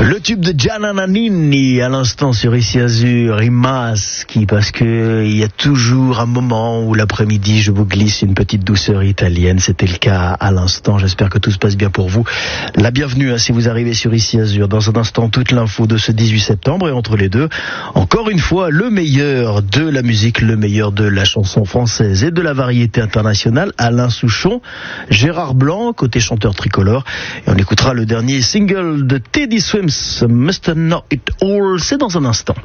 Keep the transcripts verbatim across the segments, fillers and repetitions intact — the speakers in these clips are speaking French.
Le tube de Gianna Nannini à l'instant sur Ici Azur, Rimaschi, parce que il y a toujours un moment où l'après-midi je vous glisse une petite douceur italienne. C'était le cas à l'instant. J'espère que tout se passe bien pour vous. La bienvenue hein, si vous arrivez sur Ici Azur. Dans un instant, toute l'info de ce dix-huit septembre et entre les deux, encore une fois, le meilleur de la musique, le meilleur de la chanson française et de la variété internationale. Alain Souchon, Gérard Blanc, côté chanteur tricolore. Et on écoutera le dernier single de Teddy Swims, mister Know It All. C'est dans un instant.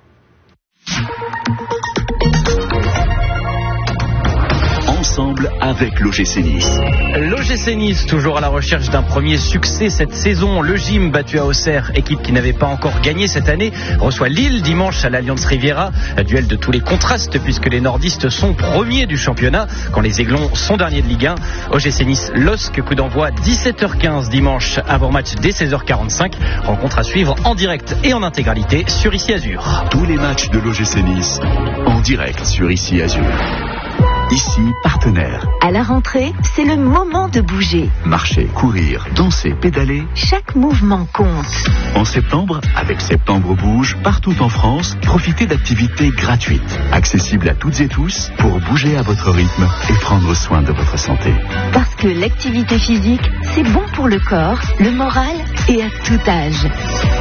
Ensemble avec l'O G C Nice. L'O G C Nice, toujours à la recherche d'un premier succès cette saison. Le Gym, battu à Auxerre, équipe qui n'avait pas encore gagné cette année, reçoit Lille dimanche à l'Allianz Riviera. Un duel de tous les contrastes puisque les nordistes sont premiers du championnat quand les Aiglons sont derniers de Ligue un. O G C Nice, L O S C, coup d'envoi dix-sept heures quinze dimanche, avant match dès seize heures quarante-cinq. Rencontre à suivre en direct et en intégralité sur Ici Azur. Tous les matchs de l'O G C Nice en direct sur Ici Azur. Ici, partenaire. À la rentrée, c'est le moment de bouger. Marcher, courir, danser, pédaler. Chaque mouvement compte. En septembre, avec Septembre Bouge, partout en France, profitez d'activités gratuites, accessibles à toutes et tous, pour bouger à votre rythme et prendre soin de votre santé. Parce que l'activité physique, c'est bon pour le corps, le moral et à tout âge.